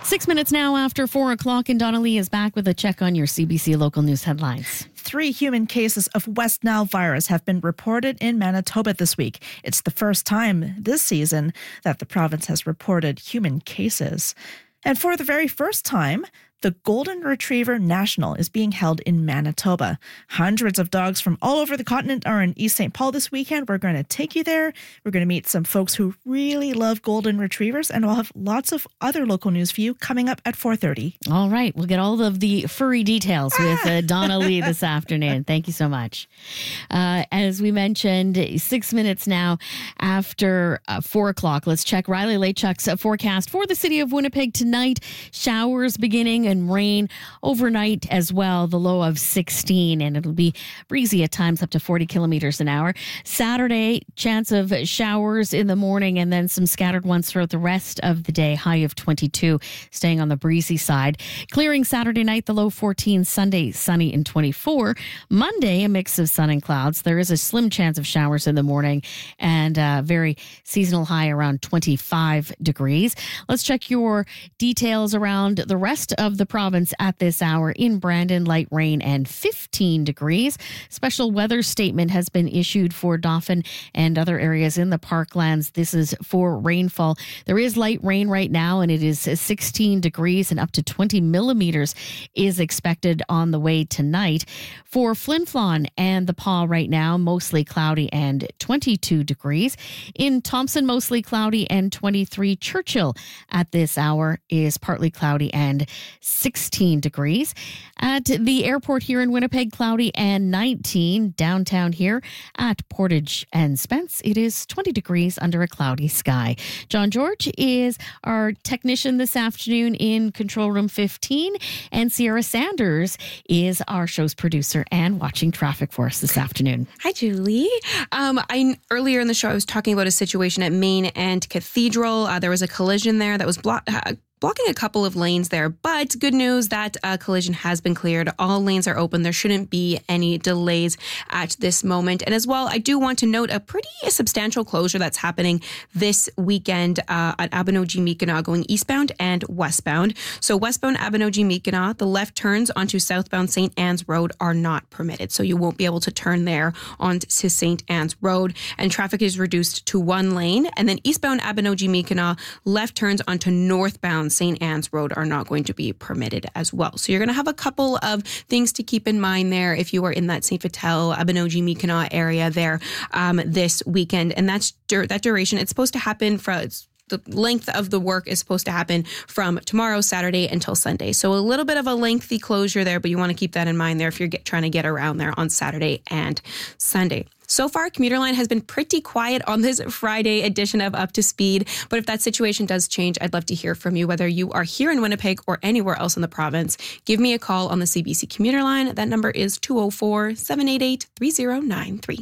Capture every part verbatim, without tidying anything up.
Six minutes now after four o'clock, and Donna Lee is back with a check on your C B C local news headlines. Three human cases of West Nile virus have been reported in Manitoba this week. It's the first time this season that the province has reported human cases. And for the very first time, the Golden Retriever National is being held in Manitoba. Hundreds of dogs from all over the continent are in East Saint Paul this weekend. We're going to take you there. We're going to meet some folks who really love Golden Retrievers, and we'll have lots of other local news for you coming up at four thirty. All right. We'll get all of the furry details with uh, Donna Lee this afternoon. Thank you so much. Uh, as we mentioned, six minutes now after uh, four o'clock. Let's check Riley Lachuk's forecast for the city of Winnipeg tonight. Showers beginning and rain overnight as well, the low of sixteen, and it'll be breezy at times up to forty kilometers an hour. Saturday, chance of showers in the morning and then some scattered ones throughout the rest of the day, high of twenty-two, staying on the breezy side. Clearing Saturday night, the low fourteen. Sunday, sunny and twenty-four. Monday, a mix of sun and clouds. There is a slim chance of showers in the morning and a very seasonal high around twenty-five degrees. Let's check your details around the rest of the province at this hour. In Brandon, light rain and fifteen degrees. Special weather statement has been issued for Dauphin and other areas in the parklands. This is for rainfall. There is light rain right now, and it is sixteen degrees, and up to twenty millimeters is expected on the way tonight. For Flin Flon and the Paw right now, mostly cloudy and twenty-two degrees. In Thompson, mostly cloudy and twenty-three. Churchill at this hour is partly cloudy and sixteen degrees. At the airport here in Winnipeg, cloudy and nineteen. Downtown here at Portage and Spence, it is twenty degrees under a cloudy sky. John George is our technician this afternoon in Control Room fifteen, and Sierra Sanders is our show's producer and watching traffic for us this afternoon. Hi, Julie. Um, I earlier in the show, I was talking about a situation at Main and Cathedral. Uh, there was a collision there that was blocked. Uh, blocking a couple of lanes there, but good news, that uh, collision has been cleared. All lanes are open. There shouldn't be any delays at this moment. And as well, I do want to note a pretty substantial closure that's happening this weekend uh, at Abinogi-Mi'kmaq, going eastbound and westbound. So westbound Abinogi-Mi'kmaq, the left turns onto southbound Saint Anne's Road are not permitted. So you won't be able to turn there onto Saint Anne's Road, and traffic is reduced to one lane. And then eastbound Abinogi-Mi'kmaq, left turns onto northbound Saint Anne's Road are not going to be permitted as well. So you're going to have a couple of things to keep in mind there if you are in that Saint Vital, Abinogi-Mi'kmaq area there um, this weekend. And that's dur- that duration, it's supposed to happen for the length of the work is supposed to happen from tomorrow, Saturday, until Sunday. So a little bit of a lengthy closure there, but you want to keep that in mind there if you're get, trying to get around there on Saturday and Sunday. So far, Commuter Line has been pretty quiet on this Friday edition of Up to Speed. But if that situation does change, I'd love to hear from you, whether you are here in Winnipeg or anywhere else in the province. Give me a call on the C B C Commuter Line. That number is two oh four, seven eight eight, three oh nine three.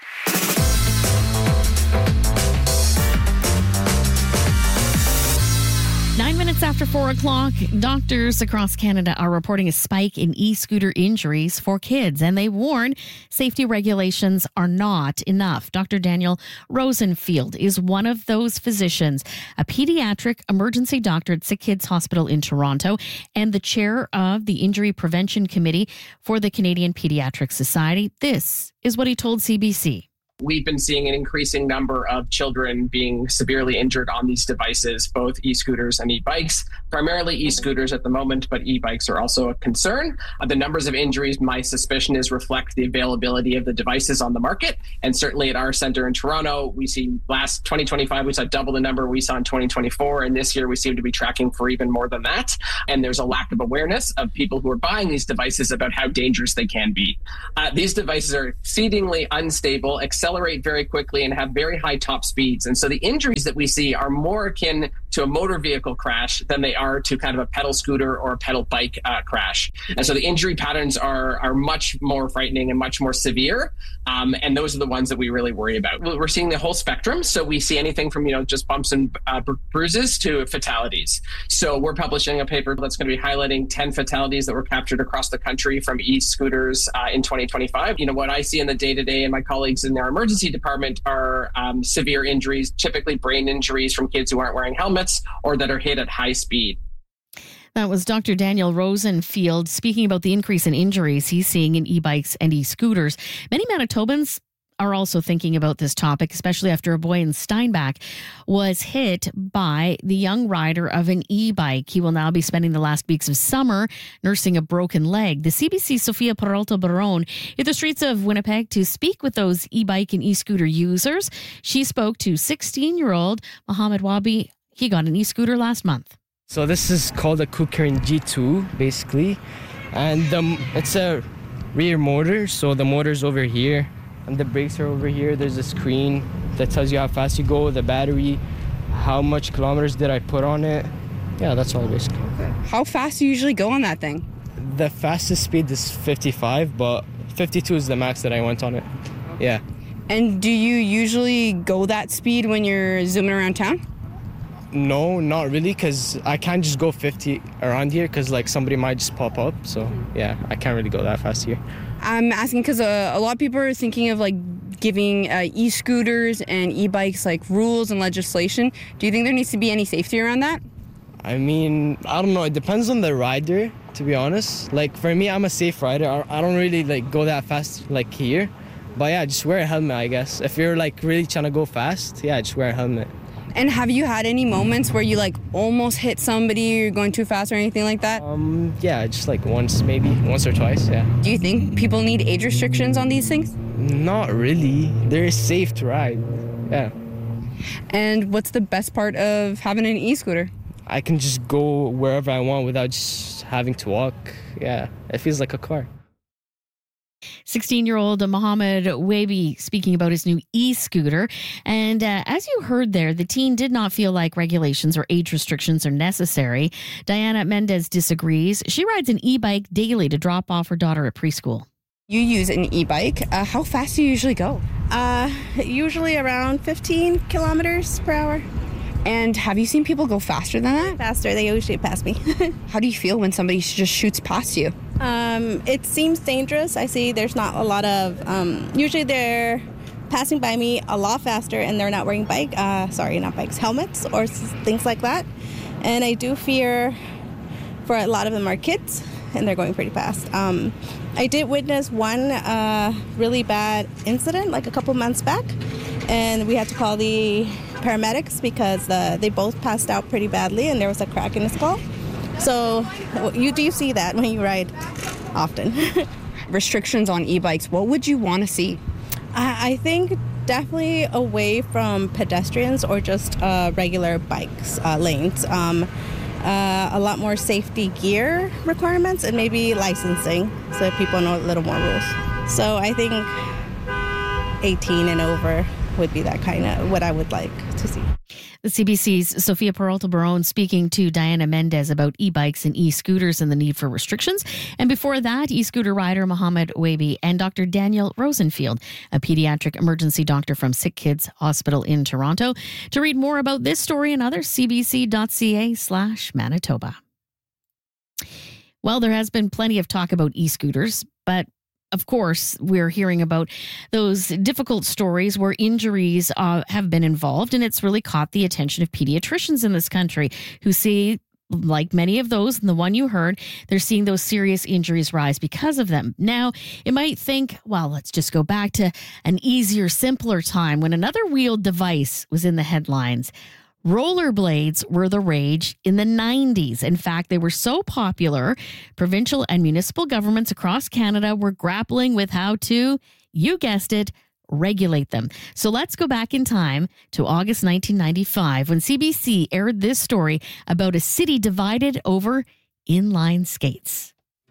Nine minutes after four o'clock, doctors across Canada are reporting a spike in e-scooter injuries for kids, and they warn safety regulations are not enough. Doctor Daniel Rosenfield is one of those physicians, a pediatric emergency doctor at Sick Kids Hospital in Toronto, and the chair of the Injury Prevention Committee for the Canadian Pediatric Society. This is what he told C B C. We've been seeing an increasing number of children being severely injured on these devices, both e-scooters and e-bikes, primarily e-scooters at the moment, but e-bikes are also a concern. Uh, the numbers of injuries, my suspicion is, reflect the availability of the devices on the market. And certainly at our center in Toronto, we see last twenty twenty-five, we saw double the number we saw in twenty twenty-four. And this year we seem to be tracking for even more than that. And there's a lack of awareness of people who are buying these devices about how dangerous they can be. Uh, these devices are exceedingly unstable, accelerate very quickly, and have very high top speeds. And so the injuries that we see are more akin to a motor vehicle crash than they are to kind of a pedal scooter or a pedal bike uh, crash. And so the injury patterns are are much more frightening and much more severe. Um, and those are the ones that we really worry about. We're seeing the whole spectrum. So we see anything from, you know, just bumps and uh, bruises to fatalities. So we're publishing a paper that's going to be highlighting ten fatalities that were captured across the country from e-scooters uh, in twenty twenty-five. You know, what I see in the day-to-day, and my colleagues in their emergency department, are um, severe injuries, typically brain injuries from kids who aren't wearing helmets or that are hit at high speed. That was Doctor Daniel Rosenfield speaking about the increase in injuries he's seeing in e-bikes and e-scooters. Many Manitobans are also thinking about this topic, especially after a boy in Steinbach was hit by the young rider of an e-bike. He will now be spending the last weeks of summer nursing a broken leg. The C B C's Sofia Peralta Barron hit the streets of Winnipeg to speak with those e-bike and e-scooter users. She spoke to sixteen-year-old Mohammed Wabi. He got an e-scooter last month. So this is called a Kukirin G two, basically. And um, it's a rear motor, so the motor's over here. And the brakes are over here. There's a screen that tells you how fast you go, the battery, how much kilometers did I put on it. Yeah, that's all basically. How fast do you usually go on that thing? The fastest speed is fifty-five, but fifty-two is the max that I went on it. Yeah. And do you usually go that speed when you're zooming around town? No, not really, because I can't just go fifty around here because like somebody might just pop up. So yeah, I can't really go that fast here. I'm asking because uh, a lot of people are thinking of like giving uh, e-scooters and e-bikes like rules and legislation. Do you think there needs to be any safety around that? I mean, I don't know. It depends on the rider, to be honest. Like for me, I'm a safe rider. I, I don't really like go that fast like here. But yeah, just wear a helmet, I guess. If you're like really trying to go fast, yeah, just wear a helmet. And have you had any moments where you like almost hit somebody or you're going too fast or anything like that? Um, yeah, just like once, maybe once or twice, yeah. Do you think people need age restrictions on these things? Not really. They're safe to ride, yeah. And what's the best part of having an e-scooter? I can just go wherever I want without just having to walk. Yeah, it feels like a car. sixteen-year-old Mohammed Wabi speaking about his new e-scooter. And uh, as you heard there, the teen did not feel like regulations or age restrictions are necessary. Diana Mendez disagrees. She rides an e-bike daily to drop off her daughter at preschool. You use an e-bike. Uh, how fast do you usually go? Uh, usually around fifteen kilometers per hour. And have you seen people go faster than that? Faster, they usually pass me. How do you feel when somebody just shoots past you? Um, it seems dangerous. I see there's not a lot of, um, usually they're passing by me a lot faster and they're not wearing bike, uh, sorry, not bikes, helmets or things like that. And I do fear for a lot of them are kids and they're going pretty fast. Um, I did witness one uh, really bad incident like a couple months back, and we had to call the paramedics because uh, they both passed out pretty badly and there was a crack in the skull. So you do see that when you ride often. Restrictions on e-bikes, what would you want to see? I, I think definitely away from pedestrians or just uh, regular bikes uh, lanes. Um, uh, a lot more safety gear requirements and maybe licensing so people know a little more rules. So I think eighteen and over would be that kind of what I would like to see. The C B C's Sofia Peralta Barron speaking to Diana Mendez about e-bikes and e-scooters and the need for restrictions. And before that, e-scooter rider Mohammed Wabi and Doctor Daniel Rosenfield, a pediatric emergency doctor from Sick Kids Hospital in Toronto. To read more about this story and others, cbc.ca slash Manitoba. Well, there has been plenty of talk about e-scooters, but of course, we're hearing about those difficult stories where injuries uh, have been involved, and it's really caught the attention of pediatricians in this country who see, like many of those, and the one you heard, they're seeing those serious injuries rise because of them. Now, you might think, well, let's just go back to an easier, simpler time when another wheeled device was in the headlines. Rollerblades were the rage in the nineties. In fact, they were so popular, provincial and municipal governments across Canada were grappling with how to, you guessed it, regulate them. So let's go back in time to August nineteen ninety-five when C B C aired this story about a city divided over inline skates.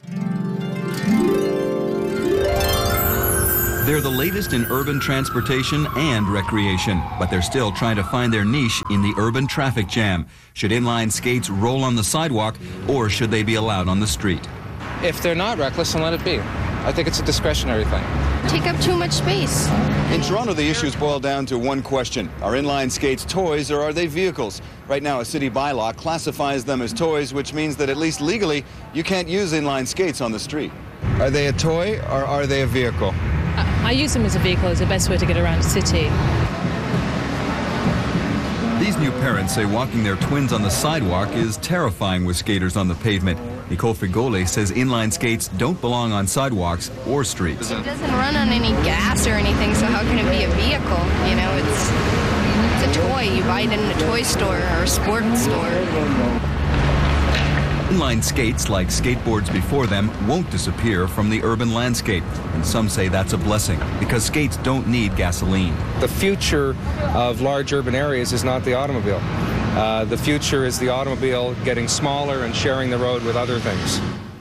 They're the latest in urban transportation and recreation, but they're still trying to find their niche in the urban traffic jam. Should inline skates roll on the sidewalk, or should they be allowed on the street? If they're not reckless, then let it be. I think it's a discretionary thing. Take up too much space. In Toronto, the issues boil down to one question. Are inline skates toys or are they vehicles? Right now, a city bylaw classifies them as toys, which means that at least legally, you can't use inline skates on the street. Are they a toy or are they a vehicle? I use them as a vehicle as the best way to get around the city. These new parents say walking their twins on the sidewalk is terrifying with skaters on the pavement. Nicole Figole says inline skates don't belong on sidewalks or streets. It doesn't run on any gas or anything, so how can it be a vehicle? You know, it's, it's a toy. You buy it in a toy store or a sports store. Inline skates, like skateboards before them, won't disappear from the urban landscape. And some say that's a blessing because skates don't need gasoline. The future of large urban areas is not the automobile. Uh, the future is the automobile getting smaller and sharing the road with other things.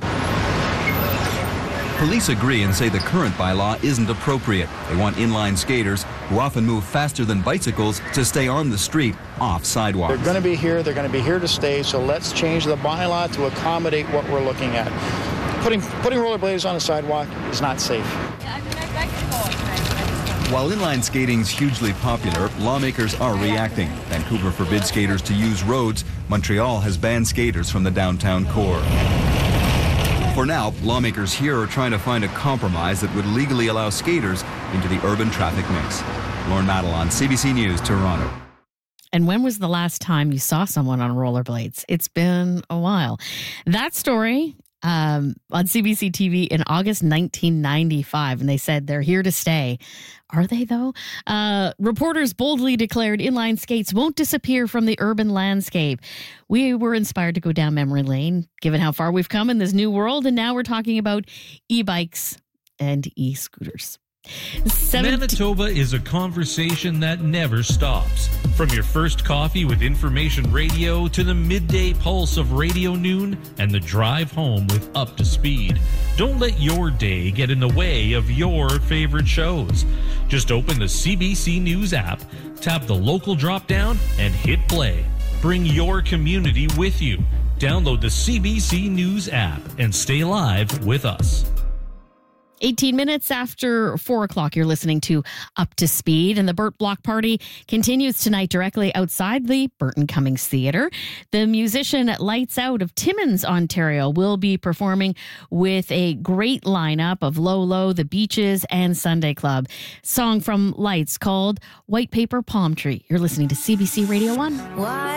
Police agree and say the current bylaw isn't appropriate. They want inline skaters, who often move faster than bicycles, to stay on the street, off sidewalks. They're going to be here, they're going to be here to stay, so let's change the bylaw to accommodate what we're looking at. Putting, putting rollerblades on the sidewalk is not safe. While inline skating's hugely popular, lawmakers are reacting. Vancouver forbids skaters to use roads. Montreal has banned skaters from the downtown core. For now, lawmakers here are trying to find a compromise that would legally allow skaters into the urban traffic mix. Lauren Madelon, C B C News, Toronto. And when was the last time you saw someone on rollerblades? It's been a while. That story um, on C B C T V in August nineteen ninety-five, and they said they're here to stay. Are they, though? Uh, reporters boldly declared inline skates won't disappear from the urban landscape. We were inspired to go down memory lane, given how far we've come in this new world, and now we're talking about e-bikes and e-scooters. seventeen Manitoba is a conversation that never stops. From your first coffee with Information Radio to the midday pulse of Radio Noon and the drive home with Up to Speed. Don't let your day get in the way of your favorite shows. Just open the C B C News app, tap the local drop-down, and hit play. Bring your community with you. Download the C B C News app and stay live with us. eighteen minutes after four o'clock, you're listening to Up to Speed, and the Burt Block Party continues tonight directly outside the Burton Cummings Theatre. The musician Lights Out of Timmins, Ontario, will be performing with a great lineup of Low Low, The Beaches, and Sunday Club. Song from Lights called White Paper Palm Tree. You're listening to C B C Radio one.